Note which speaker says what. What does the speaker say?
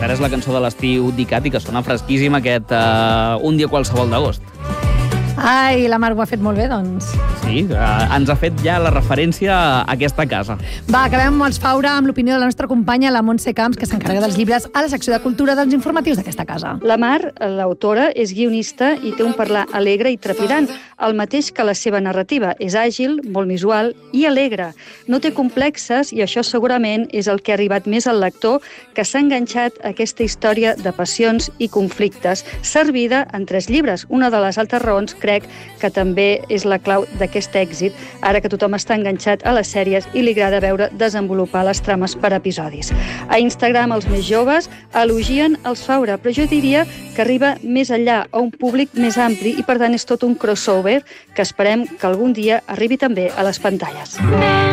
Speaker 1: encara és la cançó de l'estiu d'Icat i que sona fresquíssim aquest Un dia qualsevol d'agost.
Speaker 2: Ai, la Mar ho ha fet molt bé, doncs.
Speaker 1: Sí, ens ha fet ja la referència a aquesta casa.
Speaker 2: Va, acabem amb els Faura, amb l'opinió de la nostra companya, la Montse Camps, que s'encarrega dels llibres a la secció de cultura dels informatius d'aquesta casa.
Speaker 3: La Mar, l'autora, és guionista i té un parlar alegre i trepidant, el mateix que la seva narrativa. És àgil, molt visual i alegre. No té complexes i això segurament és el que ha arribat més al lector, que s'ha enganxat a aquesta història de passions i conflictes, servida en 3 llibres. Una de les altres raons, crec, que també és la clau d'aquest èxit, ara que tothom està enganxat a les sèries i li agrada veure desenvolupar les trames per episodis. A Instagram els més joves elogien els Faura, però jo diria que arriba més enllà, a un públic més ampli i per tant és tot un crossover que esperem que algun dia arribi també a les pantalles.